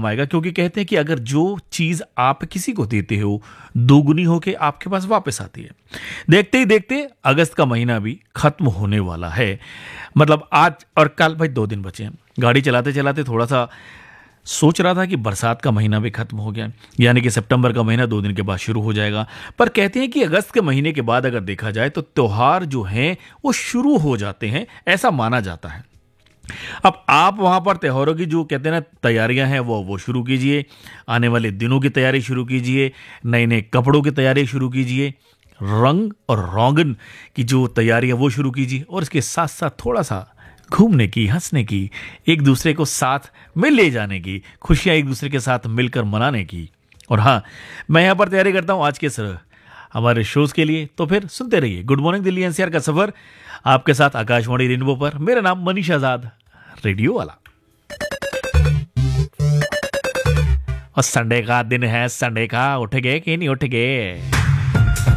काम आएगा, क्योंकि कहते हैं कि अगर जो चीज आप किसी को देते हो दोगुनी होके आपके पास वापस आती है। देखते ही देखते अगस्त का महीना भी खत्म होने वाला है। मतलब आज और कल भाई 2 दिन बचे हैं। गाड़ी चलाते चलाते थोड़ा सा सोच रहा था कि बरसात का महीना भी खत्म हो गया, यानी कि सितंबर का महीना 2 दिन के बाद शुरू हो जाएगा। पर कहते हैं कि अगस्त के महीने के बाद अगर देखा जाए तो त्योहार जो हैं वो शुरू हो जाते हैं, ऐसा माना जाता है। अब आप वहां पर त्योहारों की जो कहते हैं ना तैयारियां हैं वो शुरू कीजिए, आने वाले दिनों की तैयारी शुरू कीजिए, नए नए कपड़ों की तैयारी शुरू कीजिए, रंग और रोगन की जो तैयारी है वो शुरू कीजिए, और इसके साथ साथ थोड़ा सा घूमने की, हंसने की, एक दूसरे को साथ में ले जाने की, खुशियां एक दूसरे के साथ मिलकर मनाने की। और हाँ, मैं यहाँ पर तैयारी करता हूँ आज के हमारे शोज के लिए, तो फिर सुनते रहिए गुड मॉर्निंग दिल्ली एनसीआर का सफर आपके साथ आकाशवाणी रेनबो पर। मेरा नाम मनीष आजाद, रेडियो वाला। और संडे का दिन है, संडे का उठ गए कि नहीं उठ गए?